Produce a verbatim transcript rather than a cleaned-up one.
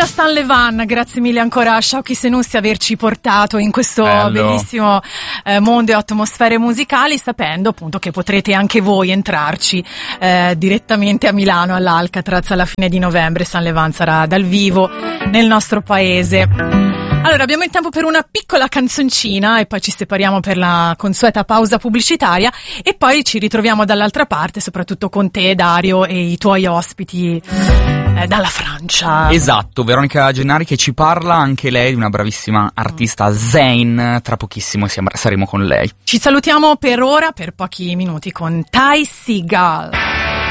Allora Stan Levan, grazie mille ancora a Shauki Senussi averci portato in questo Bello. bellissimo eh, mondo e atmosfere musicali, sapendo appunto che potrete anche voi entrarci eh, direttamente a Milano all'Alcatraz alla fine di novembre. Stan Levan sarà dal vivo nel nostro paese. Allora, abbiamo il tempo per una piccola canzoncina e poi ci separiamo per la consueta pausa pubblicitaria e poi ci ritroviamo dall'altra parte, soprattutto con te, Dario, e i tuoi ospiti eh, dalla Francia. Esatto, Veronica Gennari che ci parla, anche lei, una bravissima artista Zayn. Tra pochissimo siamo, saremo con lei. Ci salutiamo per ora, per pochi minuti, con Ty Segall.